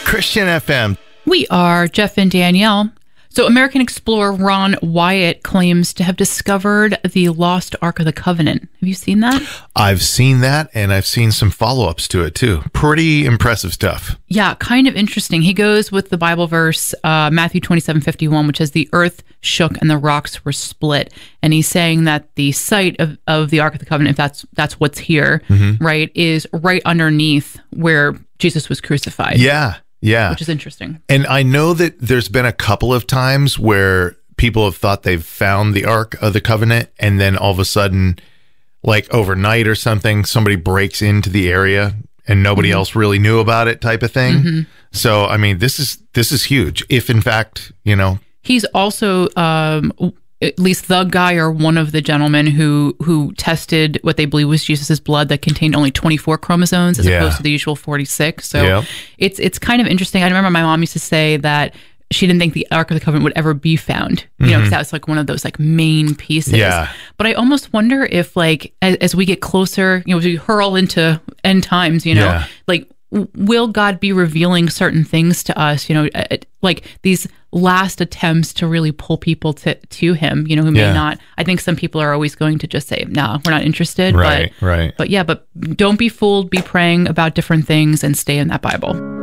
Christian FM. We are Jeff and Danielle. So American explorer Ron Wyatt claims to have discovered the lost Ark of the Covenant. Have you seen that? I've seen that, and I've seen some follow-ups to it, too. Pretty impressive stuff. Yeah, kind of interesting. He goes with the Bible verse, Matthew 27:51, which says, the earth shook and the rocks were split. And he's saying that the site of the Ark of the Covenant, if that's what's here, right, is right underneath where Jesus was crucified. Yeah. Which is interesting. And I know that there's been a couple of times where people have thought they've found the Ark of the Covenant, and then all of a sudden, like overnight or something, somebody breaks into the area and nobody else really knew about it, type of thing. So, I mean, this is huge. If in fact, he's also at least the guy or one of the gentlemen who tested what they believe was Jesus's blood that contained only 24 chromosomes as opposed to the usual 46. So it's kind of interesting. I remember my mom used to say that she didn't think the Ark of the Covenant would ever be found, because that was like one of those like main pieces. Yeah. But I almost wonder if like as we get closer, as we hurl into end times, like will God be revealing certain things to us, like these last attempts to really pull people to him, who may not. I think some people are always going to just say, no, we're not interested. Right. But don't be fooled, be praying about different things and stay in that Bible.